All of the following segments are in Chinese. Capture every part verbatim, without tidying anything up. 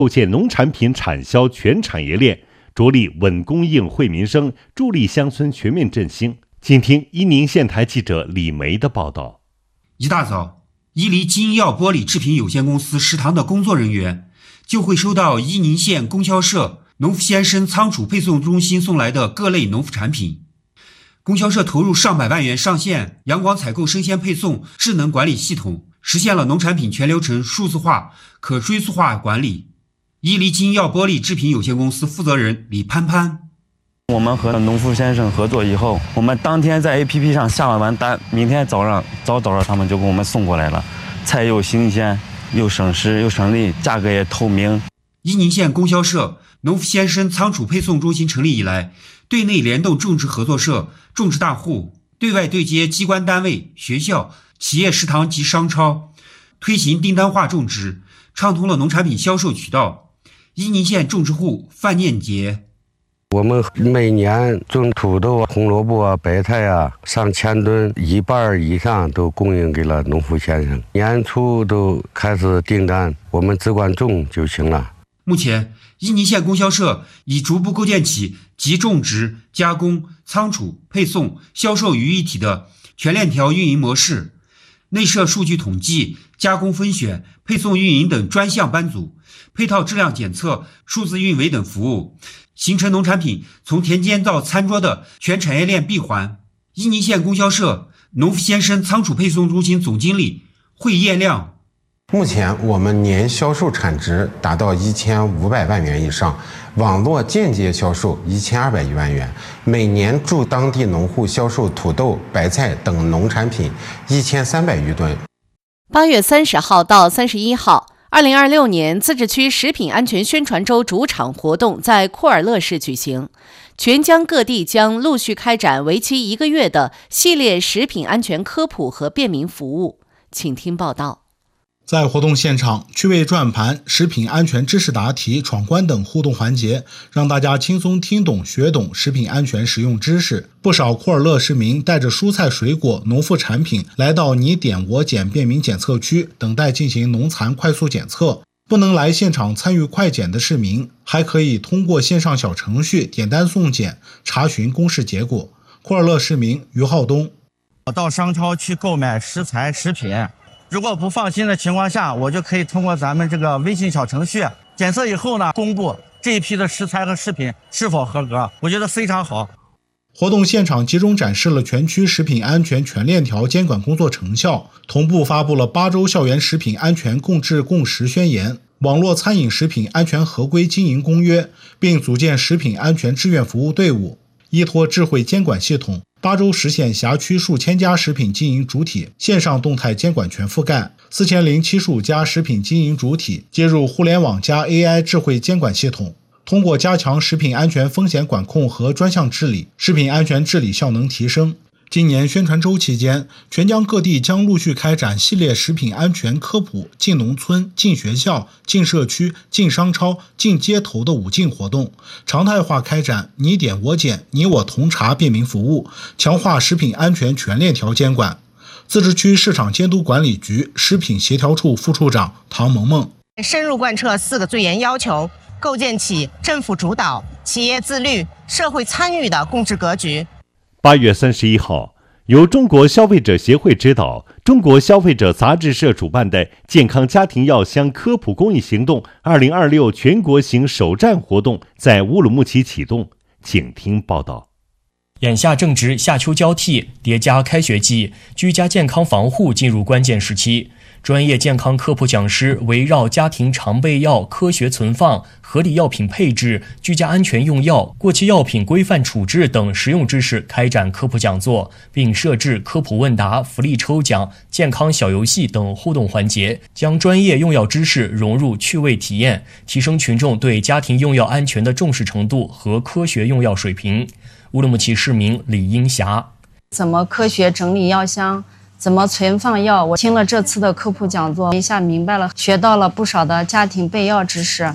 构建农产品产销全产业链，着力稳供应惠民生，助力乡村全面振兴。请听伊宁县台记者李梅的报道。 一大早，伊犁金耀玻璃制品有限公司食堂的工作人员就会收到伊宁县供销社农夫先生仓储配送中心送来的各类农副产品。供销社投入上百万元上线阳光采购生鲜配送智能管理系统，实现了农产品全流程数字化、可追溯化管理。伊犁金耀玻璃制品有限公司负责人李潘潘： 我们和农夫先生合作以后，我们当天在 A P P 上下了完单，明天早上早早上他们就给我们送过来了，菜又新鲜，又省时又省力，价格也透明。 伊宁县供销社农夫先生仓储配送中心成立以来，对内联动种植合作社、种植大户，对外对接机关单位、学校、企业食堂及商超，推行订单化种植，畅通了农产品销售渠道。伊宁县种植户范念杰： 我们每年种土豆、红萝卜啊、白菜啊，上千吨，一半以上都供应给了农夫先生。年初都开始订单，我们只管种就行了。 目前，伊宁县供销社已逐步构建起集种植、加工、仓储、配送、销售于一体的全链条运营模式，内设数据统计、加工分选、配送运营等专项班组，配套质量检测、数字运维等服务，形成农产品从田间到餐桌的全产业链闭环。伊宁县供销社农夫先生仓储配送中心总经理惠彦亮： 目前我们年销售产值达到一千五百万元以上，网络间接销售一千二百余万元，每年驻当地农户销售土豆、白菜等农产品一千三百余吨。 八月三十号到三十一号，二零二六年自治区食品安全宣传周主场活动在库尔勒市举行，全疆各地将陆续开展为期一个月的系列食品安全科普和便民服务。请听报道。 在活动现场，趣味转盘、食品安全知识答题、闯关等互动环节，让大家轻松听懂、学懂食品安全实用知识。不少库尔勒市民带着蔬菜、水果、农副产品来到你点我检便民检测区，等待进行农残快速检测。不能来现场参与快检的市民，还可以通过线上小程序点单送检，查询公示结果。库尔勒市民于浩东： 我到商超去购买食材、食品。如果不放心的情况下，我就可以通过咱们这个微信小程序检测以后呢，公布这一批的食材和食品是否合格，我觉得非常好。 活动现场集中展示了全区食品安全全链条监管工作成效，同步发布了八周校园食品安全共治共识宣言、网络餐饮食品安全合规经营公约，并组建食品安全志愿服务队伍，依托智慧监管系统，八周实现辖区数千家食品经营主体线上动态监管全覆盖，四千零七十五家食品经营主体接入互联网加 A I 智慧监管系统。通过加强食品安全风险管控和专项治理，食品安全治理效能提升。今年宣传周期间，全疆各地将陆续开展系列食品安全科普进农村、进学校、进社区、进商超、进街头的五进活动，常态化开展你点我检、你我同查便民服务，强化食品安全全链条监管。自治区市场监督管理局食品协调处副处长唐萌萌： 深入贯彻四个最严要求，构建起政府主导、企业自律、社会参与的共治格局。 八月三十一号，由中国消费者协会指导，中国消费者杂志社主办的健康家庭药箱科普公益行动二零二六全国行首站活动在乌鲁木齐启动。请听报道。 眼下正值夏秋交替，叠加开学季，居家健康防护进入关键时期。专业健康科普讲师围绕家庭常备药科学存放、合理药品配置、居家安全用药、过期药品规范处置等实用知识开展科普讲座，并设置科普问答、福利抽奖、健康小游戏等互动环节，将专业用药知识融入趣味体验，提升群众对家庭用药安全的重视程度和科学用药水平。乌鲁木齐市民李英霞： 怎么科学整理药箱，怎么存放药，我听了这次的科普讲座，一下明白了，学到了不少的家庭备药知识。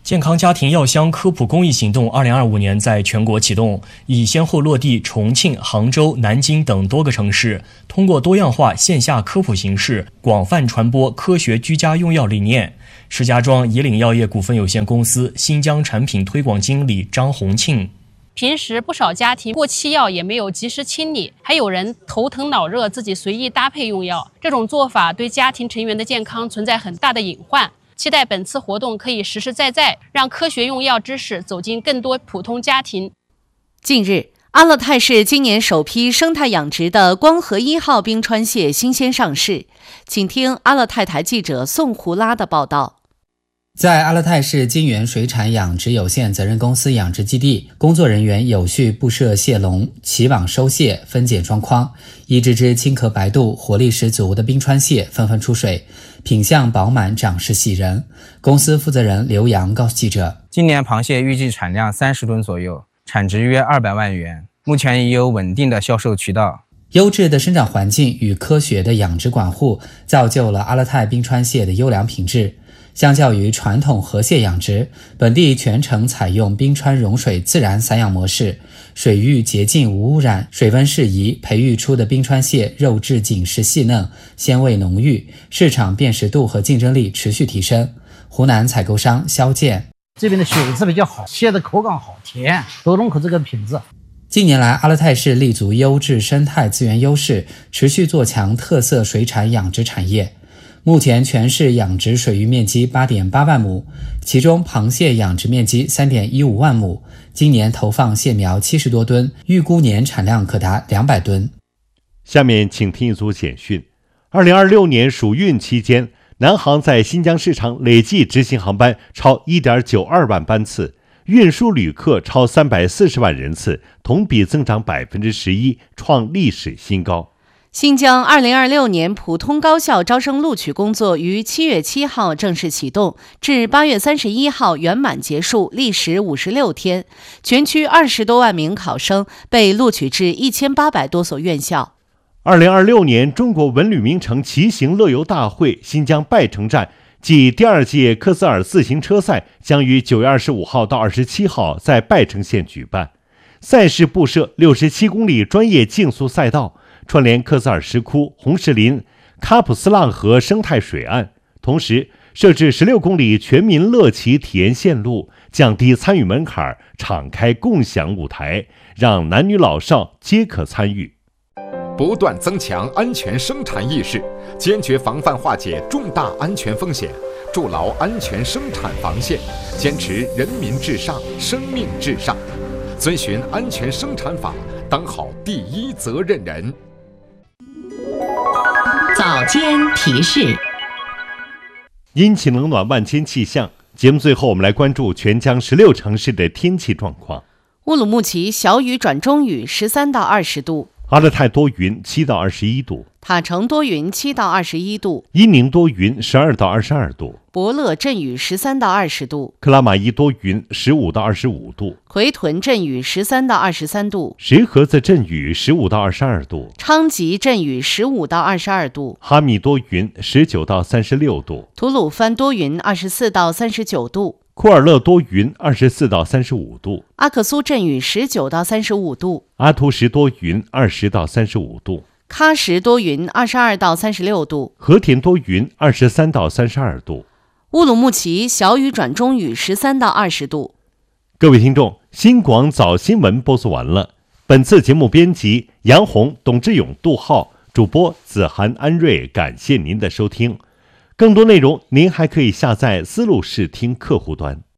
健康家庭药箱科普公益行动二零二五年在全国启动，已先后落地重庆、杭州、南京等多个城市，通过多样化线下科普形式，广泛传播科学居家用药理念。石家庄以岭药业股份有限公司新疆产品推广经理张红庆。 平时不少家庭过期药也没有及时清理，还有人头疼脑热自己随意搭配用药，这种做法对家庭成员的健康存在很大的隐患。期待本次活动可以实实在在让科学用药知识走进更多普通家庭。 近日，阿勒泰市今年首批生态养殖的光合一号冰川蟹新鲜上市，请听阿勒泰台记者宋胡拉的报道。 在阿勒泰市金源水产养殖有限责任公司养殖基地，工作人员有序布设蟹笼、起网收蟹、分拣装筐，一只只青壳白肚、活力十足的冰川蟹纷纷出水，品相饱满，长势喜人。公司负责人刘洋告诉记者， 今年螃蟹预计产量三十吨左右，产值约二百万元，目前已有稳定的销售渠道。 优质的生长环境与科学的养殖管护，造就了阿勒泰冰川蟹的优良品质。相较于传统河蟹养殖，本地全程采用冰川融水自然散养模式，水域洁净无污染，水温适宜，培育出的冰川蟹肉质紧实细嫩，鲜味浓郁，市场辨识度和竞争力持续提升。湖南采购商肖健， 这边的水质比较好，蟹的口感好，甜，都认可这个品质。 近年来，阿勒泰市立足优质生态资源优势，持续做强特色水产养殖产业。目前全市养殖水域面积 八点八万亩，其中螃蟹养殖面积 三点一五万亩，今年投放蟹苗七十多吨，预估年产量可达两百吨。 下面请听一组简讯。二零二六年暑运期间，南航在新疆市场累计执行航班超 一点九二万班次，运输旅客超三百四十万人次，同比增长 百分之十一， 创历史新高。 新疆二零二六年普通高校招生录取工作于七月七号正式启动，至八月三十一号圆满结束，历时五十六天。全区二十多万名考生被录取至一千八百多所院校。 二零二六年中国文旅名城骑行乐游大会新疆拜城站暨第二届克孜尔自行车赛将于九月二十五号到二十七号在拜城县举办。赛事布设六十七公里专业竞速赛道，串联克孜尔石窟、红石林、喀普斯浪河生态水岸，同时设置十六公里全民乐骑体验线路，降低参与门槛，敞开共享舞台，让男女老少皆可参与。 不断增强安全生产意识，坚决防范化解重大安全风险，筑牢安全生产防线，坚持人民至上、生命至上，遵循安全生产法，当好第一责任人。 早间提示。 阴气冷暖万千气象，节目最后我们来关注全江十六城市的天气状况。 乌鲁木齐小雨转中雨，十三到二十度； 阿勒泰多云，七到二十一度； 塔城多云，七到二十一度； 伊宁多云，十二到二十二度； 博乐阵雨，十三到二十度； 克拉玛依多云，十五到二十五度； 奎屯阵雨，十三到二十三度； 石河子阵雨，十五到二十二度； 昌吉阵雨，十五到二十二度； 哈密多云，十九到三十六度； 吐鲁番多云，二十四到三十九度； 库尔勒多云，二十四到三十五度； 阿克苏阵雨，十九到三十五度； 阿图什多云，二十到三十五度； 喀什多云，二十二到三十六度； 和田多云，二十三到三十二度； 乌鲁木齐小雨转中雨，十三到二十度。 各位听众，新广早新闻播送完了。本次节目编辑杨红、董志勇、杜浩，主播子涵、安瑞，感谢您的收听。更多内容您还可以下载思路视听客户端。